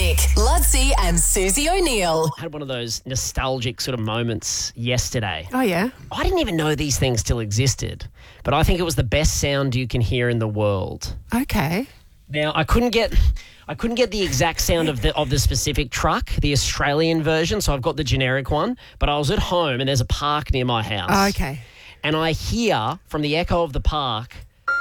Nick, Ludsey and Susie O'Neill. I had one of those nostalgic sort of moments yesterday. Oh, yeah? I didn't even know these things still existed, but I think it was the best sound you can hear in the world. Okay. Now, I couldn't get the exact sound of the specific truck, the Australian version, so I've got the generic one, but I was at home and there's a park near my house. Oh, okay. And I hear from the echo of the park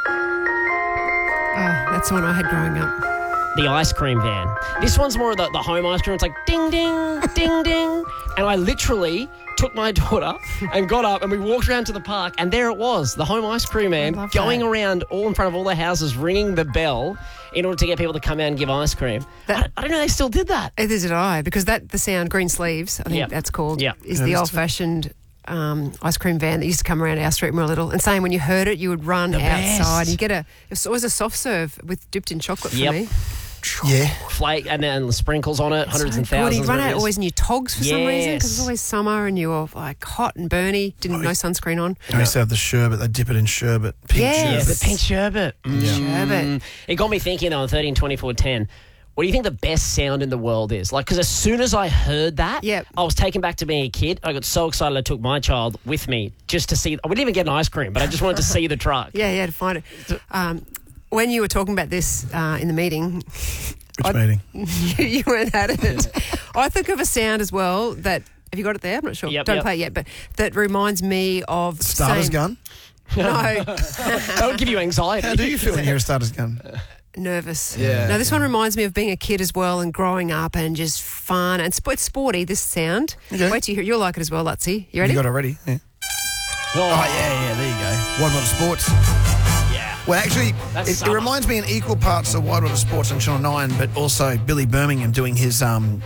Oh, that's the one I had growing up. the ice cream van. This one's more of the home ice cream. It's like ding, ding, ding, ding. And I literally took my daughter and got up and we walked around to the park and there it was, the home ice cream man going around all in front of all the houses ringing the bell in order to get people to come out and give ice cream. I don't know they still did that. Neither did I, because the sound, green sleeves, I think that's called, is the old-fashioned ice cream van that used to come around our street when we were little. And saying when you heard it, you would run outside. And you get it was always a soft serve with dipped in chocolate for me. Yeah. Flake and then the sprinkles on it, hundreds and Good. thousands. You'd run out always in your togs for some reason because it's Yes. always summer and you were like hot and burny, no sunscreen on. I used to have the sherbet. They dip it in sherbet. Pink Yes. sherbet. The pink sherbet. Sherbet. It got me thinking though on 13, 24, 10. What do you think the best sound in the world is? Like, because as soon as I heard that, I was taken back to being a kid. I got so excited I took my child with me just to see. I wouldn't even get an ice cream, but I just wanted to see the truck. Yeah, to find it. When you were talking about this in the meeting... Which meeting? You weren't adamant. I think of a sound as well that... Have you got it there? I'm not sure. Don't play it yet, but that reminds me of... Starter's gun? No. That would give you anxiety. How do you feel when you hear a starter's gun? Nervous. Yeah. No, this one reminds me of being a kid as well and growing up and just fun. And it's sporty, this sound. Okay. Wait till you hear it. You'll like it as well, Lutsey. You ready? You got it ready? Yeah. Oh, yeah, there you go. Wide World of Sports. yeah. Well, actually, That's it summer. reminds me in equal parts of Wide World of Sports on Channel 9, but also Billy Birmingham doing his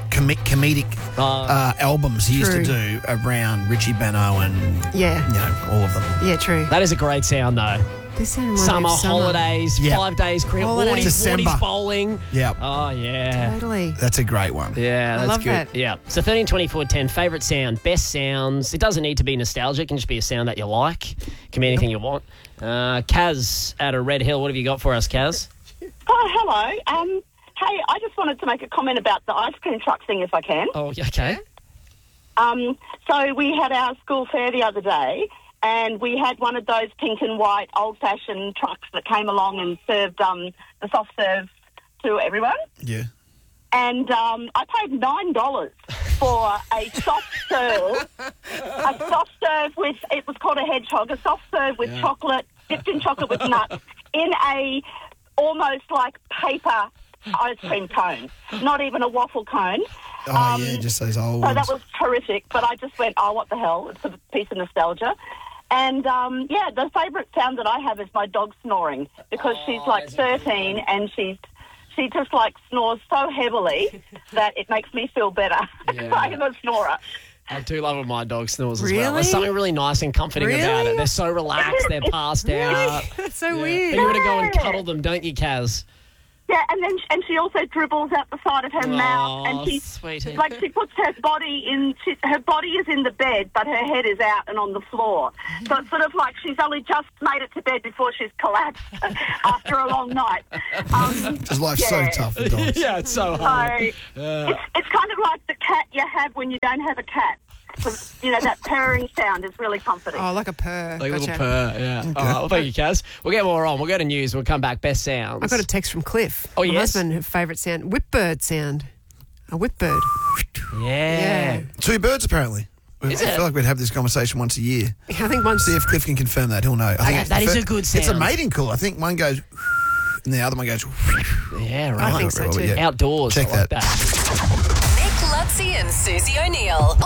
comedic albums he used to do around Richie Beno and all of them. Yeah, true. That is a great sound though. This sound reminds me Summer, of summer. holidays, 5 days, cricket, Holidays. December. Wardies bowling. Yeah. Oh, yeah. Totally. That's a great one. Yeah, that's love good. that. Yeah. So 13, 24, 10, favourite sound, best sounds. It doesn't need to be nostalgic. It can just be a sound that you like. It can be anything you want. Kaz out of Red Hill, what have you got for us, Kaz? Oh, hello. Hey, I just wanted to make a comment about the ice cream truck thing, if I can. Oh, okay. So we had our school fair the other day, and we had one of those pink and white old-fashioned trucks that came along and served the soft serve to everyone. Yeah. And I paid $9 for a soft serve, with, it was called a hedgehog, a soft serve with chocolate, dipped in chocolate with nuts, in a almost like paper ice cream cone, not even a waffle cone. Oh, yeah, just those old So ones. that was terrific, but I just went, oh, what the hell, it's a piece of nostalgia. And, the favourite sound that I have is my dog snoring, because she's like 13 and she just like snores so heavily that it makes me feel better. I am a snorer. I do love when my dog snores as well. Really? There's something really nice and comforting about it. They're so relaxed, they're passed out. That's so But weird. you want to go and cuddle them, don't you, Kaz? Yeah, and she also dribbles out the side of her mouth, and she sweetie. like she puts her body in. Her body is in the bed, but her head is out and on the floor. So it's sort of like she's only just made it to bed before she's collapsed after a long night. Just life's so tough for dogs. Yeah, it's so So hard. it's kind of like the cat you have when you don't have a cat. So, that purring sound is really comforting. Oh, like a purr. Like a Gotcha. little purr, yeah. All right, well, thank you, Kaz. We'll get more on. We'll go to news. We'll come back. Best sounds. I got a text from Cliff. Oh, my yes? husband, her favourite sound, whipbird sound. A whipbird. Yeah. Two birds, apparently. I feel like we'd have this conversation once a year. I think once. See if Cliff can confirm that. He'll know. I think that is a good It's a sound. mating call. I think one goes and the other one goes. Yeah, right. I think so too. Yeah. Outdoors. Check I like that. that. Nick, Ludsey and Susie O'Neill.